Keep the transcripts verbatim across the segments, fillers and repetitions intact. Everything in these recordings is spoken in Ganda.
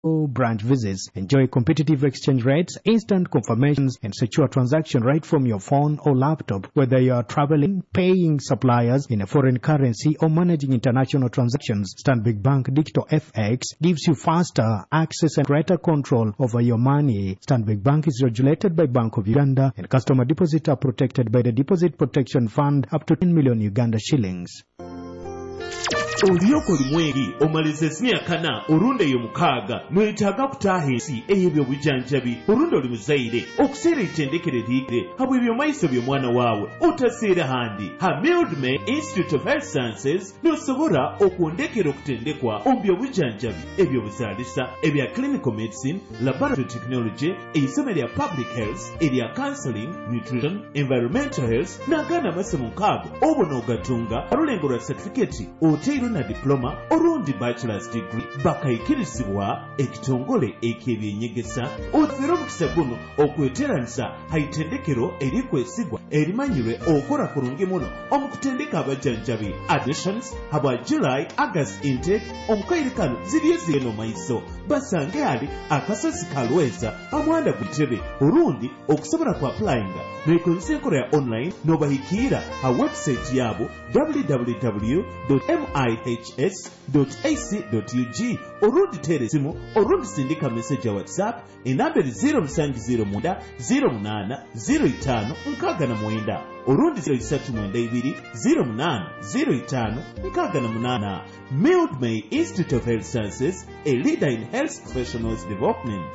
branch visits. Enjoy competitive exchange rates, instant confirmations, and secure transaction right from your phone or laptop. Whether you are traveling, paying suppliers in a foreign currency, or managing international transactions, Stanbic Bank Digital F X gives you faster access and greater control over your money. Stanbic Bank is regulated by Bank of Uganda, and customer deposits are protected by the Deposit Protection Fund up to ten million Uganda shillings. Oliyoko lumwegi omalize simyakana orunde yo mukaaga nwetaaga kutaaha ensi ey'ebyobujanjabi orunde oli muzaire okuseera ettendekere liigire habwe ebyomaiso by'omwana waawe otaseera handi ha Mildmay Institute of Health Sciences n'osobola okwondekera okutendekwa mu byobujanjabi ebyobuzaalisa ebya clinical medicine, laboratory technology, eisomo lya public health, erya counseling, nutrition, environmental health n'agaana amasomo nkaago obona ogatunga alulengo lwa certificate oteiro na diploma orundi bachelor's degree bakayikirizibwa ekitongole ek'ebyenyegesa ofera omukisa guno okweteranisa haitendekero erikwesigwa erimanyirwe okora kurungi muno omukutendeka abajanjabi additions habwa July August intake omukairikano ziriyo ziri no maiso basange ali akasozi kalweza amwanda kutebe orundi okusobola ku applyinga nekonse enkora ya online nobahikira ha website yabo w w w dot m i h s dot a c dot u g orundi teresimu orundi sindika message ya WhatsApp enamberi zero seven zero mwenda zero munana zero itano nkaga na mwenda orundi zero isatu mwenda ibiri zero munana zero itano nkaga na munana. Mildmay Institute of Health Sciences, a leader in health professionals development.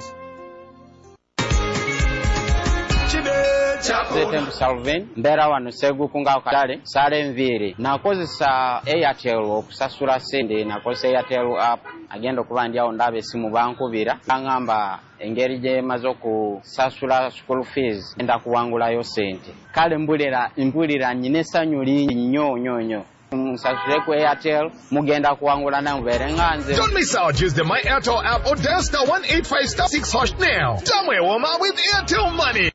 Zetembu Salvin mbera wano segu kunga kale sale mviri nakozesa Airtel okusasula sente nakozesa Airtel app agenda okubandya ondabe simu bankubira angamba engeri je mazo ku sasula school fees enda kuwangulayo sente kale mbulira impulira nyine sanyuli nnyo nnyo nnyo musasule ku Airtel mugenda kuwangula nambere nganze. Don't miss out. Use the My Airtel app or dial star one eight five star six hash now. Tamwe woma with Airtel Money.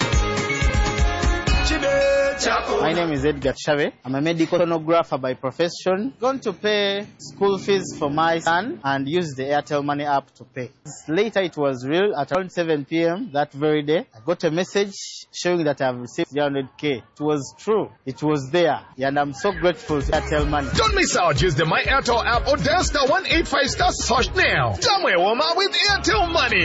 My name is Edgar Chave. I'm a medical sonographer by profession. Going to pay school fees for my son and use the Airtel Money app to pay. Later it was real at around seven p m that very day. I got a message showing that I've received three hundred K. It was true. It was there. And I'm so grateful to Airtel Money. Don't miss out. Use the My Airtel app or dial star one eight five star hash now. Tamwe woma with Airtel Money.